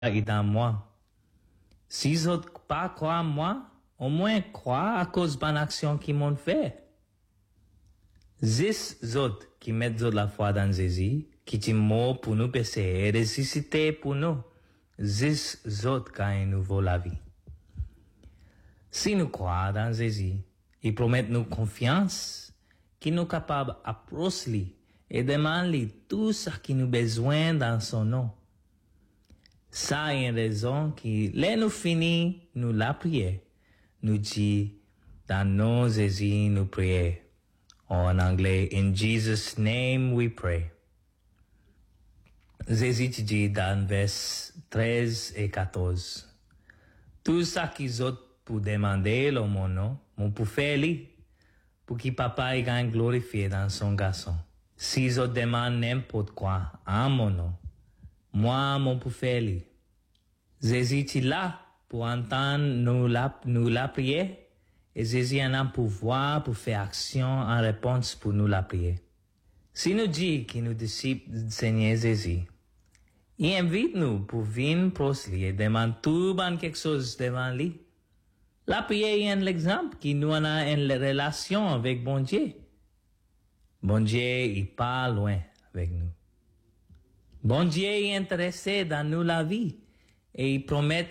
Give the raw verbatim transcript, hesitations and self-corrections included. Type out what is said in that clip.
est dans moi. Si vous n'êtes pas croire en moi, au moins croire à cause de action qui m'ont fait. Zis autres qui mettent la foi dans Jésus, qui t'y mort pour nous pécher et ressusciter pour nous. Zis autres qui nous vaut la vie. Si nous croyons dans Jésus, il promet nous confiance, qu'il nous capable d'approcher et demander tout ce qui nous besoin dans son nom. Ça est une raison qui, là nous finit, nous la prière, nous dit, dans nos Jésus nous prions. En anglais, in Jesus' name we pray. Jésus dit dans vers treize et quatorze, tout ça qu'ils ont pour demander le mon nom, mon pour faire lui, pour que papa ait gagne glorifié dans son garçon. S'ils ont demandé n'importe quoi en mon nom, moi, mon pour faire lui. Jésus est là pour entendre nous la, nous la prière, et Jésus a un pouvoir pour faire action en réponse pour nous la prière. Si nous dit que nous disciples du Seigneur Jésus, il invite nous pour venir proche lui et demander tout bon quelque chose devant lui. La prière est un exemple qui nous a une relation avec bon Dieu. Bon Dieu est pas loin avec nous. Bon Dieu est intéressé dans nous la vie et il promet